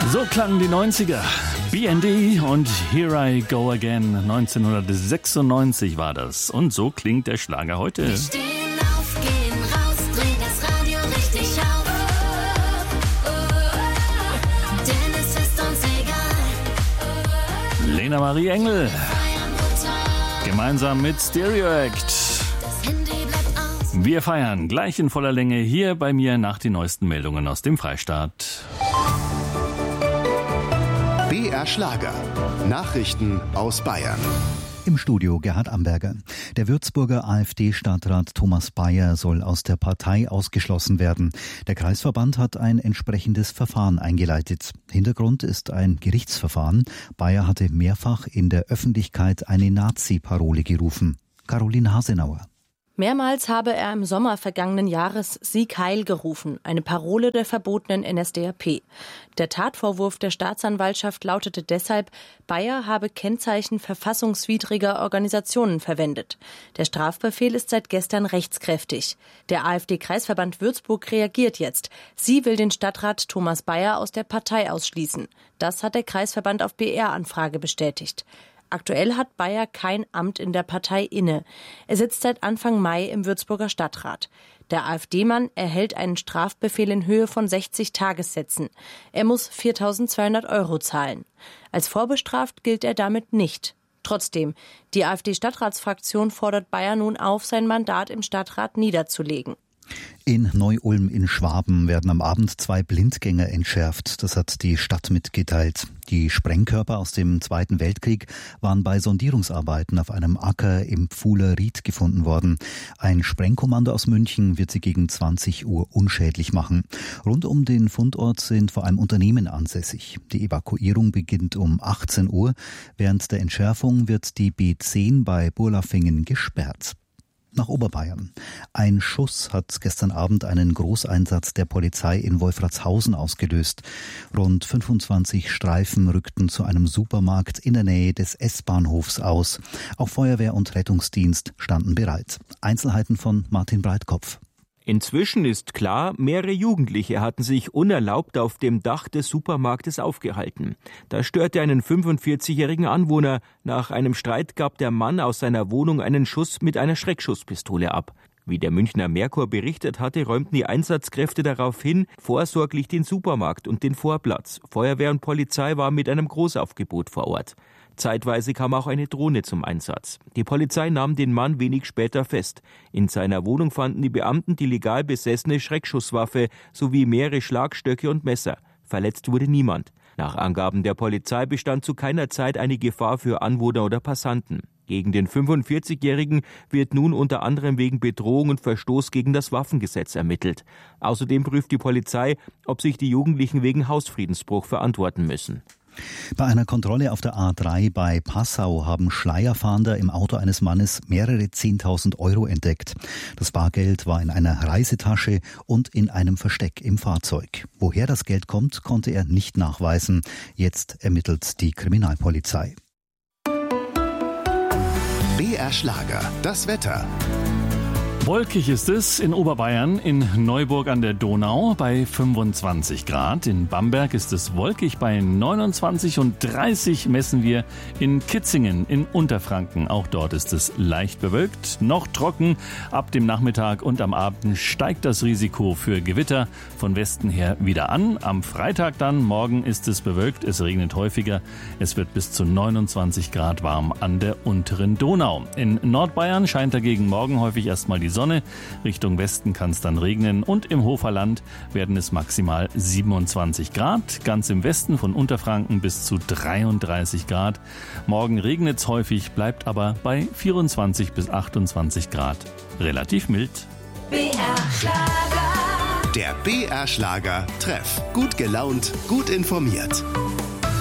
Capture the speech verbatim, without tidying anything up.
So klangen die neunziger. B and D und Here I Go Again. neunzehnhundertsechsundneunzig war das. Und so klingt der Schlager heute. Wir stehen auf, gehen raus, drehen das Radio richtig auf. Oh, oh, oh, denn es ist uns egal. Lena Marie Engel. Feiern total. Gemeinsam mit Stereo Act. Das Handy bleibt aus. Wir feiern gleich in voller Länge hier bei mir nach den neuesten Meldungen aus dem Freistaat. B R Schlager. Nachrichten aus Bayern. Im Studio Gerhard Amberger. Der Würzburger AfD-Stadtrat Thomas Bayer soll aus der Partei ausgeschlossen werden. Der Kreisverband hat ein entsprechendes Verfahren eingeleitet. Hintergrund ist ein Gerichtsverfahren. Bayer hatte mehrfach in der Öffentlichkeit eine Nazi-Parole gerufen. Caroline Hasenauer. Mehrmals habe er im Sommer vergangenen Jahres Sieg Heil gerufen, eine Parole der verbotenen N S D A P. Der Tatvorwurf der Staatsanwaltschaft lautete deshalb, Bayer habe Kennzeichen verfassungswidriger Organisationen verwendet. Der Strafbefehl ist seit gestern rechtskräftig. Der AfD-Kreisverband Würzburg reagiert jetzt. Sie will den Stadtrat Thomas Bayer aus der Partei ausschließen. Das hat der Kreisverband auf B R-Anfrage bestätigt. Aktuell hat Bayer kein Amt in der Partei inne. Er sitzt seit Anfang Mai im Würzburger Stadtrat. Der AfD-Mann erhält einen Strafbefehl in Höhe von sechzig Tagessätzen. Er muss viertausendzweihundert Euro zahlen. Als vorbestraft gilt er damit nicht. Trotzdem, die AfD-Stadtratsfraktion fordert Bayer nun auf, sein Mandat im Stadtrat niederzulegen. In Neu-Ulm in Schwaben werden am Abend zwei Blindgänger entschärft. Das hat die Stadt mitgeteilt. Die Sprengkörper aus dem Zweiten Weltkrieg waren bei Sondierungsarbeiten auf einem Acker im Pfuhler Ried gefunden worden. Ein Sprengkommando aus München wird sie gegen zwanzig Uhr unschädlich machen. Rund um den Fundort sind vor allem Unternehmen ansässig. Die Evakuierung beginnt um achtzehn Uhr. Während der Entschärfung wird die B zehn bei Burlafingen gesperrt. Nach Oberbayern. Ein Schuss hat gestern Abend einen Großeinsatz der Polizei in Wolfratshausen ausgelöst. Rund fünfundzwanzig Streifen rückten zu einem Supermarkt in der Nähe des S-Bahnhofs aus. Auch Feuerwehr und Rettungsdienst standen bereit. Einzelheiten von Martin Breitkopf. Inzwischen ist klar, mehrere Jugendliche hatten sich unerlaubt auf dem Dach des Supermarktes aufgehalten. Das störte einen fünfundvierzigjährigen Anwohner. Nach einem Streit gab der Mann aus seiner Wohnung einen Schuss mit einer Schreckschusspistole ab. Wie der Münchner Merkur berichtet hatte, räumten die Einsatzkräfte daraufhin vorsorglich den Supermarkt und den Vorplatz. Feuerwehr und Polizei waren mit einem Großaufgebot vor Ort. Zeitweise kam auch eine Drohne zum Einsatz. Die Polizei nahm den Mann wenig später fest. In seiner Wohnung fanden die Beamten die legal besessene Schreckschusswaffe sowie mehrere Schlagstöcke und Messer. Verletzt wurde niemand. Nach Angaben der Polizei bestand zu keiner Zeit eine Gefahr für Anwohner oder Passanten. Gegen den fünfundvierzigjährigen wird nun unter anderem wegen Bedrohung und Verstoß gegen das Waffengesetz ermittelt. Außerdem prüft die Polizei, ob sich die Jugendlichen wegen Hausfriedensbruch verantworten müssen. Bei einer Kontrolle auf der A drei bei Passau haben Schleierfahnder im Auto eines Mannes mehrere zehntausend Euro entdeckt. Das Bargeld war in einer Reisetasche und in einem Versteck im Fahrzeug. Woher das Geld kommt, konnte er nicht nachweisen. Jetzt ermittelt die Kriminalpolizei. B R Schlager, das Wetter. Wolkig ist es in Oberbayern, in Neuburg an der Donau bei fünfundzwanzig Grad. In Bamberg ist es wolkig bei neunundzwanzig und dreißig messen wir in Kitzingen in Unterfranken. Auch dort ist es leicht bewölkt, noch trocken. Ab dem Nachmittag und am Abend steigt das Risiko für Gewitter von Westen her wieder an. Am Freitag dann, morgen ist es bewölkt, es regnet häufiger. Es wird bis zu neunundzwanzig Grad warm an der unteren Donau. In Nordbayern scheint dagegen morgen häufig erstmal die Sonne. Richtung Westen kann es dann regnen und im Hoferland werden es maximal siebenundzwanzig Grad. Ganz im Westen von Unterfranken bis zu dreiunddreißig Grad. Morgen regnet es häufig, bleibt aber bei vierundzwanzig bis achtundzwanzig Grad. Relativ mild. B R Schlager. Der B R Schlager Treff. Gut gelaunt, gut informiert.